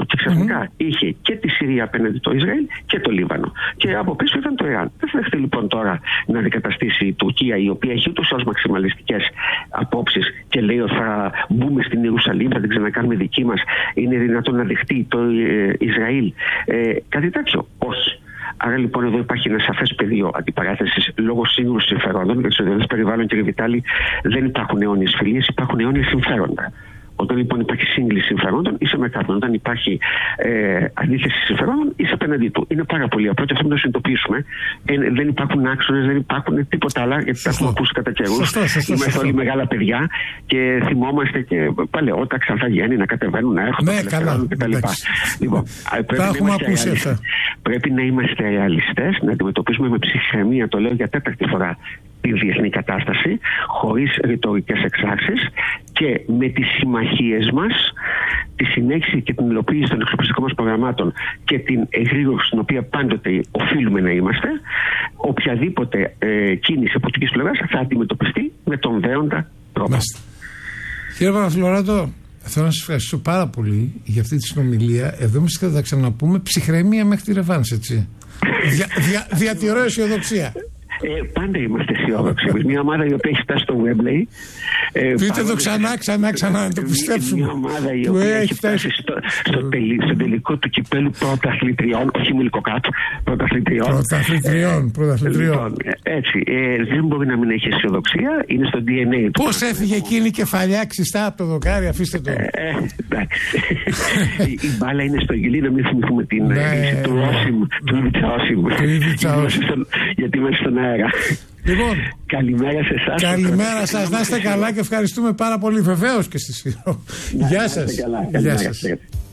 και ξαφνικά είχε και τη Συρία απέναντι το Ισραήλ και το Λίβανο. Και από πίσω ήταν το Ιράν. Δεν θα δεχτεί λοιπόν τώρα να αντικαταστήσει η Τουρκία, η οποία έχει ούτως ή άλλως μαξιμαλιστικές απόψεις και λέει ότι θα μπούμε στην Ιερουσαλήμ, θα την ξανακάνουμε δική μας. Είναι δυνατόν να δεχτεί το Ισραήλ κάτι τέτοιο? Όχι. Άρα λοιπόν εδώ υπάρχει ένα σαφές πεδίο αντιπαράθεσης λόγω σύγκρουσης συμφερόντων. Για το περιβάλλον, κύριε Βιτάλη, δεν υπάρχουν αιώνιες φιλίες, υπάρχουν αιώνιες συμφέροντα. Όταν λοιπόν υπάρχει σύγκληση συμφερόντων, είσαι με κάποιον. Όταν υπάρχει αντίθεση συμφερόντων, είσαι απέναντί του. Είναι πάρα πολύ απλό και αυτό να το συνειδητοποιήσουμε. Δεν υπάρχουν άξονες, δεν υπάρχουν τίποτα άλλα, γιατί τα έχουμε ακούσει κατά καιρούς. Είμαστε όλοι μεγάλα παιδιά και θυμόμαστε και παλαιότερα Ξανθαγέννη να κατεβαίνουν, να έρχονται κτλ. Λοιπόν, πρέπει να είμαστε ρεαλιστές, να αντιμετωπίσουμε με ψυχραιμία, το λέω για τέταρτη φορά, τη διεθνή κατάσταση, χωρίς ρητορικές εξάρσεις και με τις συμμαχίες μας, τη συνέχιση και την υλοποίηση των εξοπλιστικών μας προγραμμάτων και την εγρήγορση στην οποία πάντοτε οφείλουμε να είμαστε, οποιαδήποτε κίνηση από τουρκικής πλευράς θα αντιμετωπιστεί με τον δέοντα τρόπο. Κύριε Παπαφλωράτο, θέλω να σας ευχαριστήσω πάρα πολύ για αυτή τη συνομιλία. Εδώ εμείς θα τα ξαναπούμε. Ψυχραιμία μέχρι τη ρεβάνς, έτσι. Διατηρώ αισιοδοξία. Πάντα είμαστε αισιόδοξοι. Μια ομάδα η οποία έχει φτάσει στο Wembley. Πείτε το ξανά, να το πιστέψουμε. Μια ομάδα η οποία έχει φτάσει στο τελικό του κυπέλου πρωταθλητριών, όχι μιλικοκάτω, πρωταθλητριών. Λοιπόν, έτσι, δεν μπορεί να μην έχει αισιοδοξία, είναι στο DNA του. Πώς έφυγε εκείνη η κεφαλιά ξιστά από το δοκάρι, αφήστε το. Εντάξει. Η μπάλα είναι στο γυλί, να μην θυμηθούμε την ρίση του Όσιμ. Γιατί είμαστε στον αέρα. Λοιπόν, καλημέρα σε εσάς. Καλημέρα σας, να είστε καλά και ευχαριστούμε πάρα πολύ, βεβαίως και στη Σύρο. Γεια σας. Γεια σας.